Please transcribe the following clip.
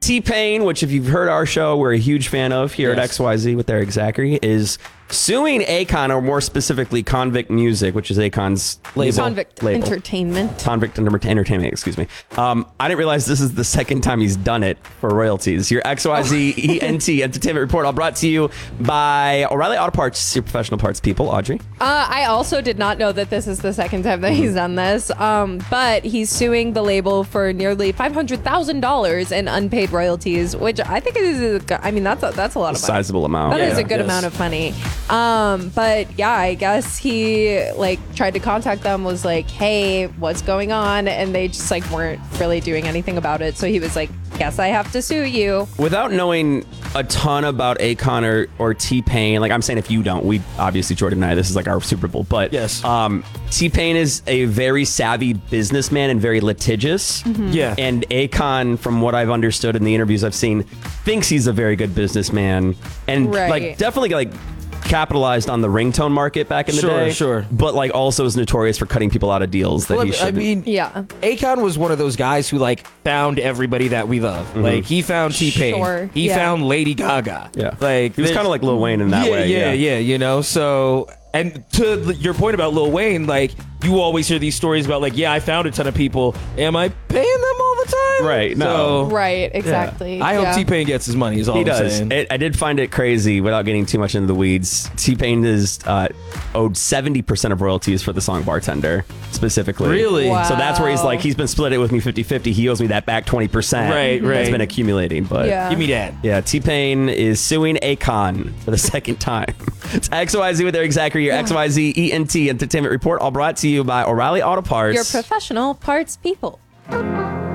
T-Pain, which if you've heard our show, we're a huge fan of here at XYZ with Eric Zachary, is suing Akon, or more specifically Convict Music, which is Akon's label. Convict Entertainment. Convict Entertainment, excuse me. I didn't realize this is the second time he's done it for royalties. Your XYZ ENT Entertainment Report, all brought to you by O'Reilly Auto Parts, your professional parts people. Audrey? I also did not know that this is the second time that he's done this, but he's suing the label for nearly $500,000 in unpaid royalties, which I think is, that's a lot of money. Sizable amount. That is a good amount of money. But yeah, I guess he tried to contact them, was like, hey, what's going on? And they just weren't really doing anything about it. So he was like, guess I have to sue you. Without knowing a ton about Akon or T-Pain, I'm saying if you don't, we obviously, Jordan and I, this is our Super Bowl, but yes. T-Pain is a very savvy businessman and very litigious. Mm-hmm. Yeah. And Akon, from what I've understood in the interviews I've seen, thinks he's a very good businessman and definitely capitalized on the ringtone market back in the day. Sure. But also is notorious for cutting people out of deals that he shouldn't. Akon was one of those guys who found everybody that we love. Mm-hmm. He found T-Pain. Sure. He found Lady Gaga. Yeah. He was kind of like Lil Wayne in that way. Yeah. So, and to your point about Lil Wayne, you always hear these stories about I found a ton of people. Am I paying them all the time? Right. No. Right. Exactly. Yeah. I hope T-Pain gets his money. Is all he I'm does. saying. I did find it crazy, without getting too much into the weeds. T-Pain is owed 70% of royalties for the song Bartender, specifically. Really? Wow. So that's where he's been split it with me 50-50. He owes me that back 20%. Right. That's been accumulating. But give me that. Yeah, T-Pain is suing Akon for the second time. It's XYZ with Eric Zachary, your XYZ ENT Entertainment Report, all brought to you by O'Reilly Auto Parts. Your professional parts people.